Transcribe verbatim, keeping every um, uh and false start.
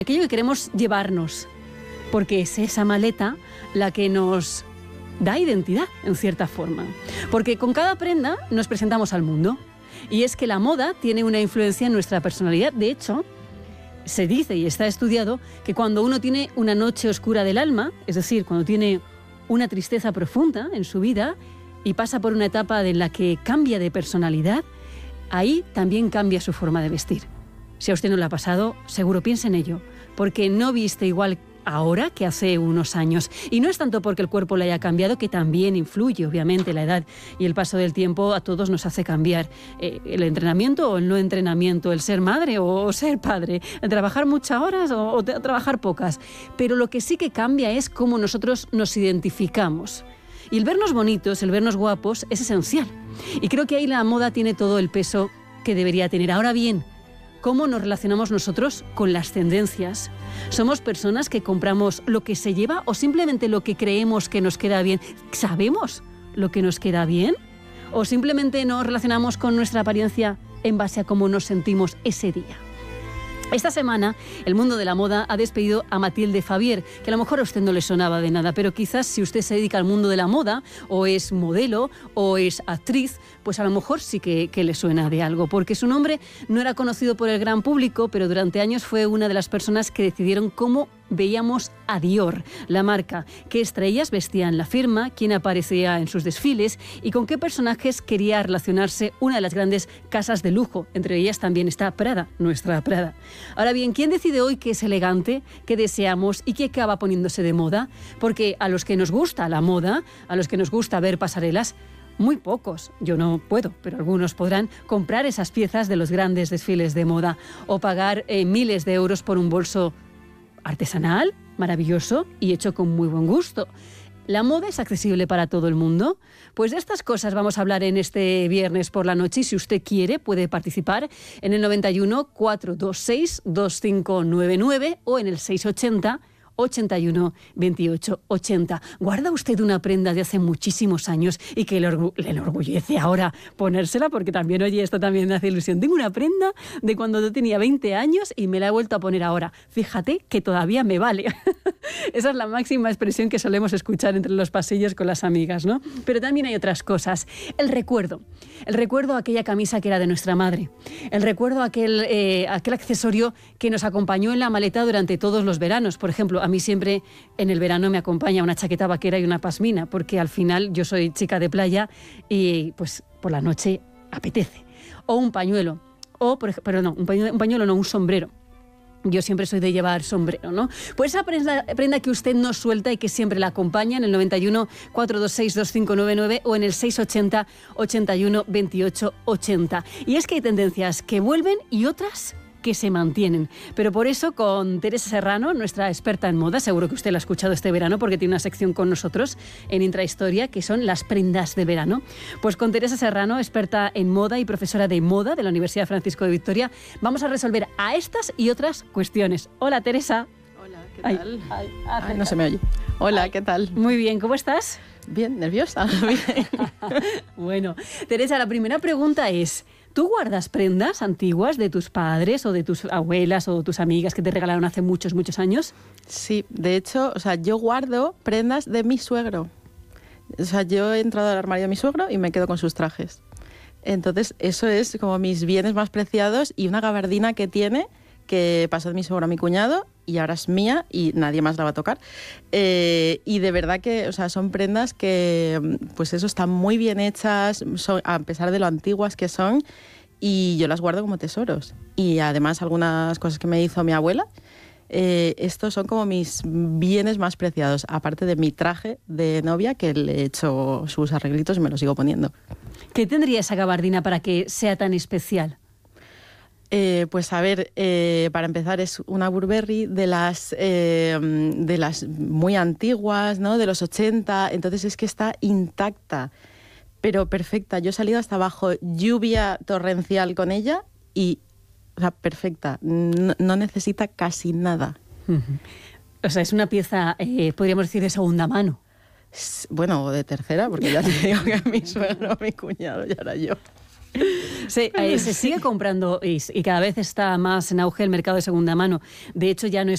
aquello que queremos llevarnos, porque es esa maleta la que nos da identidad, en cierta forma. Porque con cada prenda nos presentamos al mundo. Y es que la moda tiene una influencia en nuestra personalidad. De hecho, se dice y está estudiado que cuando uno tiene una noche oscura del alma, es decir, cuando tiene una tristeza profunda en su vida y pasa por una etapa en la que cambia de personalidad, ahí también cambia su forma de vestir. Si a usted no le ha pasado, seguro piense en ello, porque no viste igual ahora que hace unos años. Y no es tanto porque el cuerpo le haya cambiado, que también influye, obviamente, la edad y el paso del tiempo a todos nos hace cambiar. Eh, el entrenamiento o el no entrenamiento, el ser madre o ser padre, el trabajar muchas horas o, o trabajar pocas. Pero lo que sí que cambia es cómo nosotros nos identificamos. Y el vernos bonitos, el vernos guapos, es esencial. Y creo que ahí la moda tiene todo el peso que debería tener. Ahora bien, ¿cómo nos relacionamos nosotros con las tendencias? ¿Somos personas que compramos lo que se lleva o simplemente lo que creemos que nos queda bien? ¿Sabemos lo que nos queda bien? ¿O simplemente nos relacionamos con nuestra apariencia en base a cómo nos sentimos ese día? Esta semana, el mundo de la moda ha despedido a Mathilde Favier, que a lo mejor a usted no le sonaba de nada, pero quizás si usted se dedica al mundo de la moda, o es modelo, o es actriz, pues a lo mejor sí que, que le suena de algo, porque su nombre no era conocido por el gran público, pero durante años fue una de las personas que decidieron cómo veíamos a Dior, la marca, qué estrellas vestían la firma, quién aparecía en sus desfiles y con qué personajes quería relacionarse una de las grandes casas de lujo. Entre ellas también está Prada, nuestra Prada. Ahora bien, ¿quién decide hoy qué es elegante, qué deseamos y qué acaba poniéndose de moda? Porque a los que nos gusta la moda, a los que nos gusta ver pasarelas, muy pocos, yo no puedo, pero algunos podrán comprar esas piezas de los grandes desfiles de moda o pagar eh, miles de euros por un bolso artesanal, maravilloso y hecho con muy buen gusto. ¿La moda es accesible para todo el mundo? Pues de estas cosas vamos a hablar en este viernes por la noche y si usted quiere puede participar en el noventa y uno, cuatrocientos veintiséis, veinticinco noventa y nueve o en el seiscientos ochenta, ochenta y uno, veintiocho, ochenta. ¿Guarda usted una prenda de hace muchísimos años y que le, orgu- le enorgullece ahora ponérsela? Porque también, oye, esto también me hace ilusión. Tengo una prenda de cuando yo tenía veinte años y me la he vuelto a poner ahora. Fíjate que todavía me vale. Esa es la máxima expresión que solemos escuchar entre los pasillos con las amigas, ¿no? Pero también hay otras cosas. El recuerdo. El recuerdo a aquella camisa que era de nuestra madre. El recuerdo a aquel, eh, aquel accesorio que nos acompañó en la maleta durante todos los veranos. Por ejemplo, a mí siempre en el verano me acompaña una chaqueta vaquera y una pasmina, porque al final yo soy chica de playa y pues por la noche apetece. O un pañuelo. O, por ejemplo, pero no, un pañuelo, un pañuelo no, un sombrero. Yo siempre soy de llevar sombrero, ¿no? Pues esa prenda, prenda que usted no suelta y que siempre la acompaña en el noventa y uno, cuatrocientos veintiséis, veinticinco noventa y nueve o en el seiscientos ochenta, ochenta y uno, veintiocho, ochenta. Y es que hay tendencias que vuelven y otras que se mantienen. Pero por eso con Teresa Serrano, nuestra experta en moda, seguro que usted la ha escuchado este verano porque tiene una sección con nosotros en Intrahistoria que son las prendas de verano. Pues con Teresa Serrano, experta en moda y profesora de moda de la Universidad Francisco de Vitoria, vamos a resolver a estas y otras cuestiones. Hola, Teresa. Hola, ¿qué tal? Ay, ay, ay, no se me oye. Hola, ay, ¿qué tal? Muy bien, ¿cómo estás? Bien, nerviosa. Bien. Bueno, Teresa, la primera pregunta es: ¿tú guardas prendas antiguas de tus padres o de tus abuelas o tus amigas que te regalaron hace muchos, muchos años? Sí, de hecho, o sea, yo guardo prendas de mi suegro. O sea, yo he entrado al armario de mi suegro y me quedo con sus trajes. Entonces, eso es como mis bienes más preciados y una gabardina que tiene que pasó de mi suegro a mi cuñado y ahora es mía y nadie más la va a tocar. Eh, y de verdad que, o sea, son prendas que, pues eso, están muy bien hechas, son, a pesar de lo antiguas que son, y yo las guardo como tesoros. Y además algunas cosas que me hizo mi abuela, eh, estos son como mis bienes más preciados, aparte de mi traje de novia, que le he hecho sus arreglitos y me los sigo poniendo. ¿Qué tendría esa gabardina para que sea tan especial? Eh, pues a ver, eh, para empezar es una Burberry de las, eh, de las muy antiguas, ¿no? De los ochenta, entonces es que está intacta, pero perfecta. Yo he salido hasta bajo lluvia torrencial con ella y, o sea, perfecta, no, no necesita casi nada. Uh-huh. O sea, es una pieza, eh, podríamos decir, de segunda mano. Bueno, o de tercera, porque ya te digo que mi suegro, mi cuñado y ahora yo. Se, eh, se sigue comprando y, y cada vez está más en auge el mercado de segunda mano. De hecho, ya no es